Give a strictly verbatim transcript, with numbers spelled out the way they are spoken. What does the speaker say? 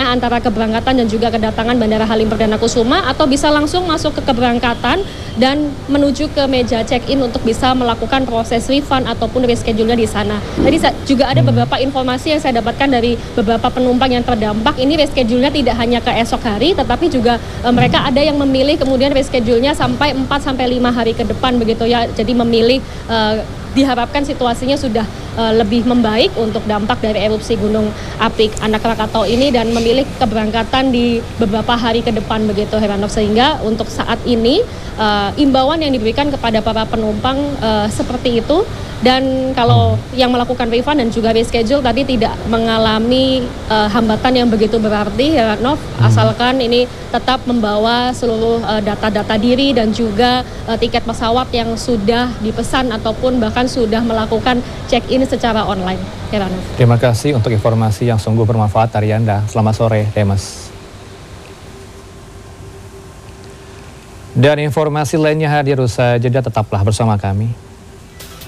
pilihannya antara keberangkatan dan juga kedatangan Bandara Halim Perdana Kusuma, atau bisa langsung masuk ke keberangkatan dan menuju ke meja check-in untuk bisa melakukan proses refund ataupun reschedule-nya di sana. Tadi juga ada beberapa informasi yang saya dapatkan dari beberapa penumpang yang terdampak. Ini reschedule-nya tidak hanya ke esok hari, tetapi juga e, mereka ada yang memilih kemudian reschedule-nya sampai empat sampai lima hari ke depan begitu ya. Jadi memilih e, diharapkan situasinya sudah uh, lebih membaik untuk dampak dari erupsi Gunung Api Anak Krakatau ini dan memilih keberangkatan di beberapa hari ke depan begitu, Heranov. Sehingga untuk saat ini uh, imbauan yang diberikan kepada para penumpang uh, seperti itu. Dan kalau yang melakukan refund dan juga reschedule tadi tidak mengalami uh, hambatan yang begitu berarti, Heranov, hmm. asalkan ini tetap membawa seluruh uh, data-data diri dan juga uh, tiket pesawat yang sudah dipesan ataupun bahkan sudah melakukan check-in secara online. Heranov. Terima kasih untuk informasi yang sungguh bermanfaat, Arianda. Selamat sore, Demas. Dan informasi lainnya hadir usai jeda, tetaplah bersama kami.